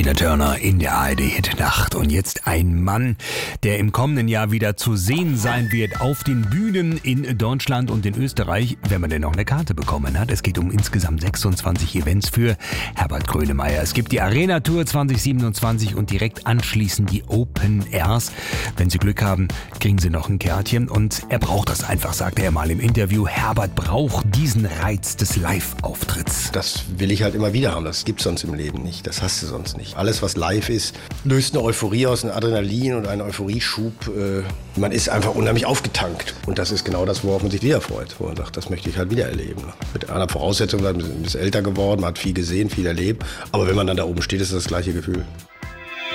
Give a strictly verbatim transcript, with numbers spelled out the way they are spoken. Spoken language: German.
Tina Turner in der A R D-Hit-Nacht. Und jetzt ein Mann, der im kommenden Jahr wieder zu sehen sein wird auf den Bühnen in Deutschland und in Österreich, wenn man denn noch eine Karte bekommen hat. Es geht um insgesamt sechsundzwanzig Events für Herbert Grönemeyer. Es gibt die Arena Tour zwanzig siebenundzwanzig und direkt anschließend die Open Airs. Wenn Sie Glück haben, kriegen Sie noch ein Kärtchen. Und er braucht das einfach, sagte er mal im Interview. Herbert braucht diesen Reiz des Live-Auftritts. Das will ich halt immer wieder haben. Das gibt's sonst im Leben nicht. Das hast du sonst nicht. Alles, was live ist, löst eine Euphorie aus, ein Adrenalin und einen Euphorieschub. Äh, man ist einfach unheimlich aufgetankt. Und das ist genau das, worauf man sich wieder freut. Wo man sagt, das möchte ich halt wieder erleben. Mit einer Voraussetzung, man ist ein bisschen älter geworden, man hat viel gesehen, viel erlebt. Aber wenn man dann da oben steht, ist das das gleiche Gefühl.